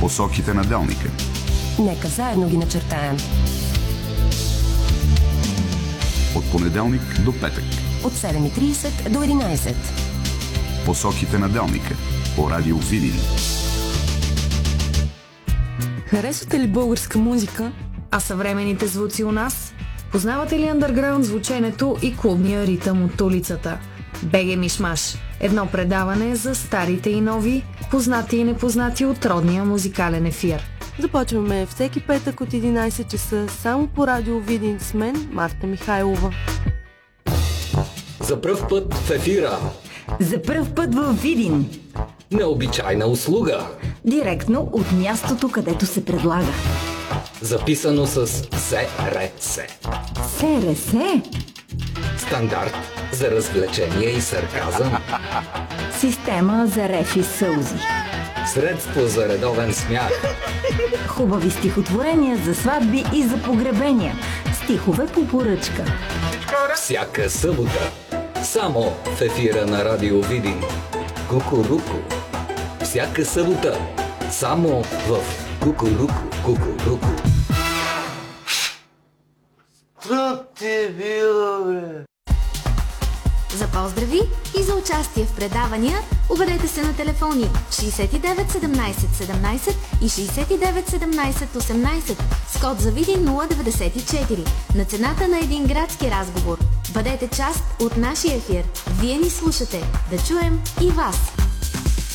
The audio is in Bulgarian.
Посоките на Делника. Нека заедно ги начертаем. От понеделник до петък. От 7:30 до 11. Посоките на Делника. По радио Видин. Харесвате ли българска музика? А съвременните звуци у нас? Познавате ли андърграунд звученето и клубния ритъм от улицата? БГ Мишмаш. Едно предаване за старите и нови, познати и непознати от родния музикален ефир. Започваме всеки петък от 11 часа само по радио Видин с мен, Марта Михайлова. За пръв път в ефира. За пръв път във Видин. Необичайна услуга. Директно от мястото, където се предлага. Записано с СРС. СРС? Стандарт за развлечение и сарказъм. Система за реф и сълзи. Средство за редовен смях. Хубави стихотворения за сватби и за погребения. Стихове по поръчка. Всяка събота. Само в ефира на радио Видин. Кукуруку. Всяка събота. Само в Кукуруку. За поздрави и за участие в предавания обадете се на телефони 69 17 17 и 69 17 18 с код за Видин 094 на цената на един градски разговор. Бъдете част от нашия ефир. Вие ни слушате. Да чуем и вас!